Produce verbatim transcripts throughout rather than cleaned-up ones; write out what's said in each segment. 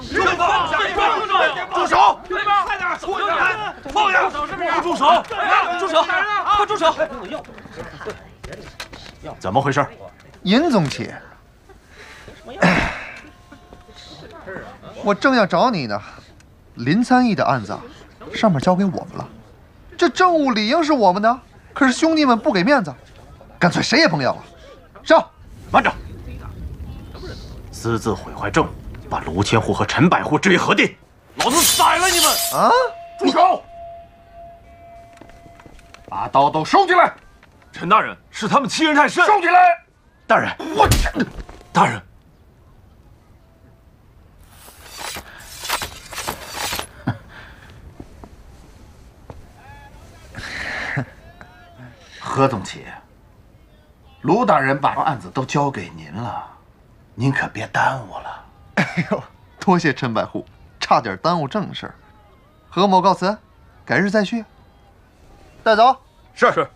住手！快点，放下！住手！住手！快住手！怎么回事？ 尹总旗，我正要找你呢。林参议的案子上面交给我们了，这政务理应是我们的，可是兄弟们不给面子，干脆谁也甭要了。上！ 慢着！私自毁坏政务，把卢千户和陈百户置于何地？老子宰了你们！ 啊！ 住手！把刀都收起来！ 陈大人，是他们欺人太甚。 收起来！大人，我大人， 何总旗，卢大人把案子都交给您了，您可别耽误了。 哎呦，多谢陈百户，差点耽误正事儿。何某告辞，改日再续。带走。 是是。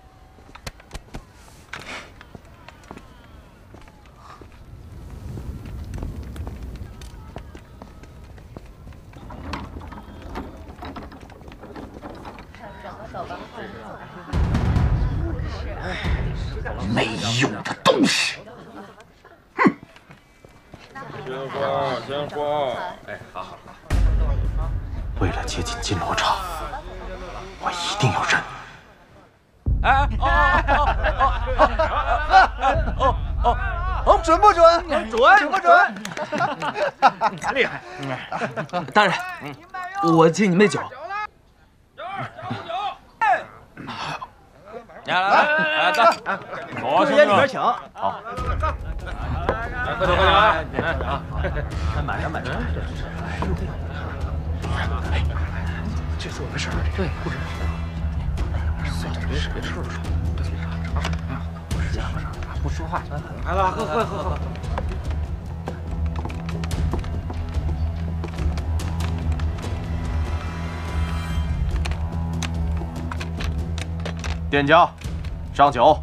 没用的东西！ 哼！鲜花，鲜花！哎，好好好。 为了接近金罗刹，我一定要认。 哎哦哦哦哦！准不准？准准不准？ 厉害！ 大人，我敬你杯酒。 来来来，走，好，兄弟，里边请。 好， 来，快点，快点啊！来， 买呀买呀！哎，这次我没事。对，不是。算了，别别吃了，别别茶茶啊，不加不上，不说话。 来了，喝喝喝喝。 店家，上酒。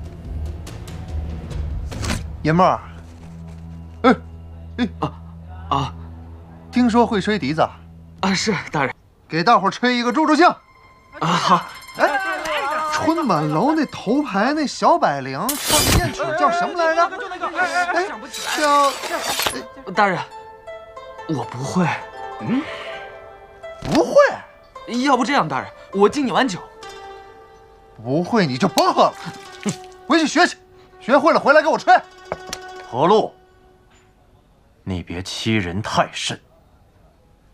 爷们儿，哎哎啊啊！ 听说会吹笛子啊？是大人， 给大伙吹一个助助兴。 啊好。 哎，春晚楼那头牌那小百灵唱片曲叫什么来着？哎，叫大人，我不会。 嗯，不会？ 要不这样，大人，我敬你碗酒。 不会你就甭喝了，回去学去，学会了回来给我吹。 何路，你别欺人太甚。